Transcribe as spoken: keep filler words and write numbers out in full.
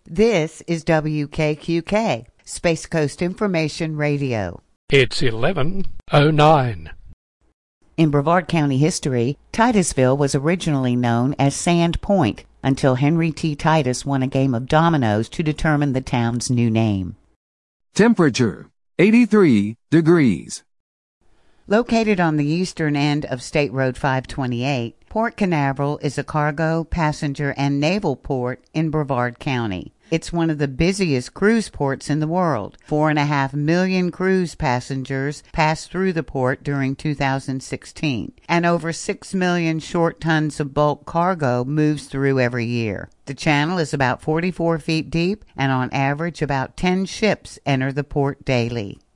This is W K Q K, Space Coast Information Radio. It's eleven oh nine. In Brevard County history, Titusville was originally known as Sand Point until Henry T. Titus won a game of dominoes to determine the town's new name. Temperature, eighty-three degrees. Located on the eastern end of State Road five twenty-eight, Port Canaveral is a cargo, passenger, and naval port in Brevard County. It's one of the busiest cruise ports in the world. Four and a half million cruise passengers passed through the port during two thousand sixteen, and over six million short tons of bulk cargo moves through every year. The channel is about forty-four feet deep, and on average about ten ships enter the port daily.